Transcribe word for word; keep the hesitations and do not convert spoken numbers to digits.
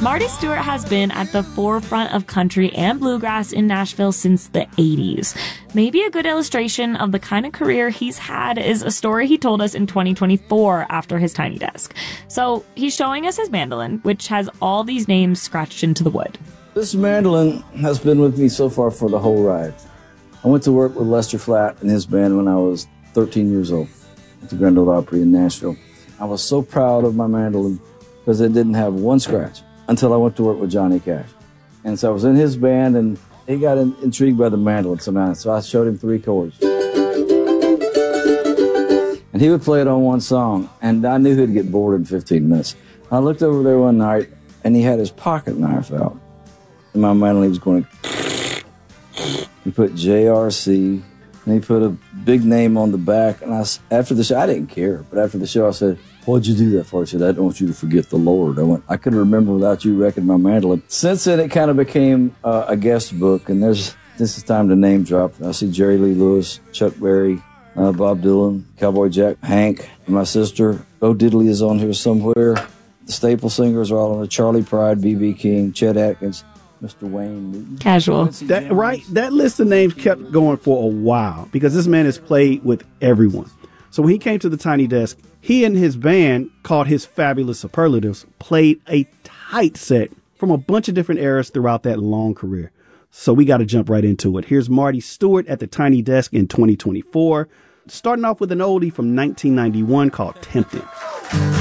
Marty Stuart has been at the forefront of country and bluegrass in Nashville since the eighties. Maybe a good illustration of the kind of career he's had is a story he told us in twenty twenty-four after his Tiny Desk. So he's showing us his mandolin, which has all these names scratched into the wood. This mandolin has been with me so far for the whole ride. I went to work with Lester Flatt and his band when I was thirteen years old at the Grand Ole Opry in Nashville. I was so proud of my mandolin because it didn't have one scratch until I went to work with Johnny Cash. And so I was in his band, and he got in, intrigued by the mandolin somehow. So I showed him three chords. And he would play it on one song, and I knew he'd get bored in fifteen minutes. I looked over there one night, and he had his pocket knife out. And my mandolin was going, he put J R C, and he put a big name on the back. And I, after the show, I didn't care, but after the show, I said, "What'd you do that for?" He said, "I don't want you to forget the Lord." I went, "I couldn't remember without you wrecking my mandolin." Since then, it kind of became uh, a guest book, and there's this is time to name drop. I see Jerry Lee Lewis, Chuck Berry, uh, Bob Dylan, Cowboy Jack, Hank, and my sister. Bo Diddley is on here somewhere. The staple singers are all on there. Charlie Pride, B B King, Chet Atkins, Mister Wayne Newton. Casual. That, right? That list of names kept going for a while because this man has played with everyone. So when he came to the Tiny Desk, he and his band, called his Fabulous Superlatives, played a tight set from a bunch of different eras throughout that long career. So we got to jump right into it. Here's Marty Stuart at the Tiny Desk in twenty twenty-four, starting off with an oldie from nineteen ninety-one called Tempted.